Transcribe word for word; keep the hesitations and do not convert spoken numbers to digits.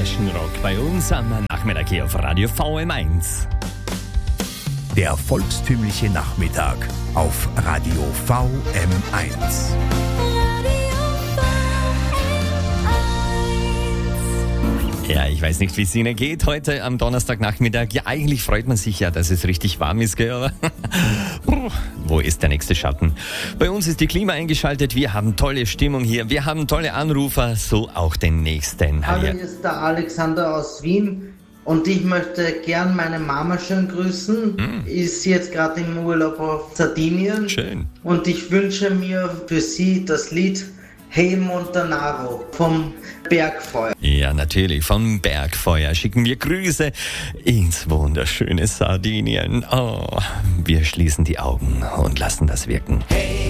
Fashion Rock bei uns am Nachmittag hier auf Radio V M eins. Der volkstümliche Nachmittag auf Radio V M eins. Ja, ich weiß nicht, wie es Ihnen geht heute am Donnerstagnachmittag. Ja, eigentlich freut man sich ja, dass es richtig warm ist, gell? Aber wo ist der nächste Schatten? Bei uns ist die Klima eingeschaltet. Wir haben tolle Stimmung hier. Wir haben tolle Anrufer, so auch den nächsten. Hallo, hier ist der Alexander aus Wien. Und ich möchte gern meine Mama schön grüßen. Mm. Ist jetzt gerade im Urlaub auf Sardinien. Schön. Und ich wünsche mir für sie das Lied Hey Montanaro vom Bergfeuer. Ja, natürlich, vom Bergfeuer schicken wir Grüße ins wunderschöne Sardinien. Oh, wir schließen die Augen und lassen das wirken. Hey.